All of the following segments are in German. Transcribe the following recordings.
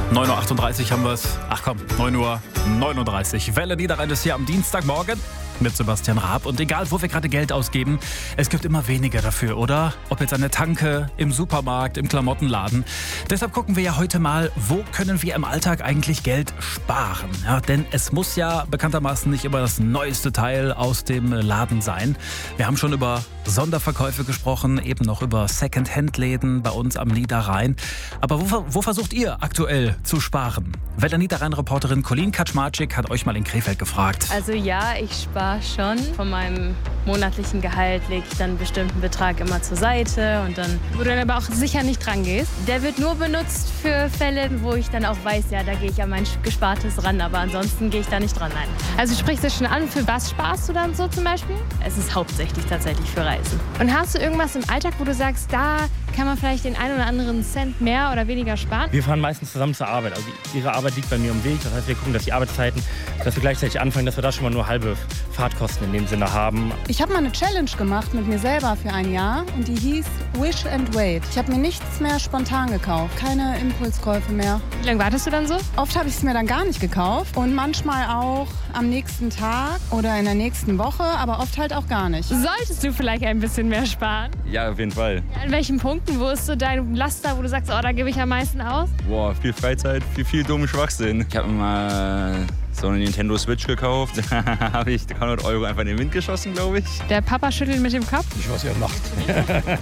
9.38 Uhr haben wir es. Ach komm, 9.39 Uhr. Welle Niederrhein ist hier am Dienstagmorgen mit Sebastian Raab. Und egal, wo wir gerade Geld ausgeben, es gibt immer weniger dafür, oder? Ob jetzt an der Tanke, im Supermarkt, im Klamottenladen. Deshalb gucken wir ja heute mal, wo können wir im Alltag eigentlich Geld sparen? Ja, denn es muss ja bekanntermaßen nicht immer das neueste Teil aus dem Laden sein. Wir haben schon über Sonderverkäufe gesprochen, eben noch über Second-Hand-Läden bei uns am Niederrhein. Aber wo versucht ihr aktuell zu sparen? Welle Niederrhein-Reporterin Colleen Kaczmarczyk hat euch mal in Krefeld gefragt. Also ja, ich spare schon. Von meinem monatlichen Gehalt lege ich dann einen bestimmten Betrag immer zur Seite und dann... Wo du dann aber auch sicher nicht dran gehst? Der wird nur benutzt für Fälle, wo ich dann auch weiß, ja, da gehe ich an mein Gespartes ran, aber ansonsten gehe ich da nicht dran, nein. Also du sprichst es schon an, für was sparst du dann so zum Beispiel? Es ist hauptsächlich tatsächlich für Reisen. Und hast du irgendwas im Alltag, wo du sagst, da kann man vielleicht den einen oder anderen Cent mehr oder weniger sparen? Wir fahren meistens zusammen zur Arbeit. Also ihre Arbeit liegt bei mir im Weg. Das heißt, wir gucken, dass die Arbeitszeiten, dass wir gleichzeitig anfangen, dass wir da schon mal nur halbe Fahrtkosten in dem Sinne haben. Ich habe mal eine Challenge gemacht mit mir selber für ein Jahr und die hieß Wish and Wait. Ich habe mir nichts mehr spontan gekauft, keine Impulskäufe mehr. Wie lange wartest du dann so? Oft habe ich es mir dann gar nicht gekauft und manchmal auch am nächsten Tag oder in der nächsten Woche, aber oft halt auch gar nicht. Solltest du vielleicht ein bisschen mehr sparen? Ja, auf jeden Fall. An welchen Punkten? Wo ist so dein Laster, wo du sagst, oh, da gebe ich am meisten aus? Boah, viel Freizeit, viel dummen Schwachsinn. Ich habe mir mal so eine Nintendo Switch gekauft. Da habe ich 300 € einfach in den Wind geschossen, glaube ich. Der Papa schüttelt mit dem Kopf. Ich weiß, was er macht.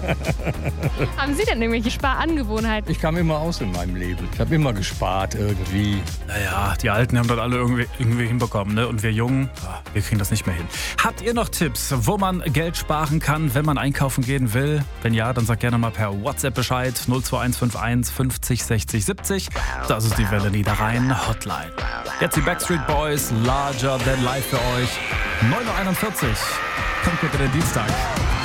Haben Sie denn irgendwelche Sparangewohnheiten? Ich kam immer aus in meinem Leben. Ich habe immer gespart irgendwie. Naja, die Alten haben das alle irgendwie hinbekommen, ne? Und wir Jungen, wir kriegen das nicht mehr hin. Habt ihr noch Tipps, wo man Geld sparen kann, wenn man einkaufen gehen will? Wenn ja, dann sagt gerne mal per WhatsApp Bescheid. 02151 50 60 70. Das ist die Welle Niederrhein Hotline. Jetzt die Backstreet Boys, Larger Than Life für euch. 9.41 Uhr. Kommt gut in den Dienstag.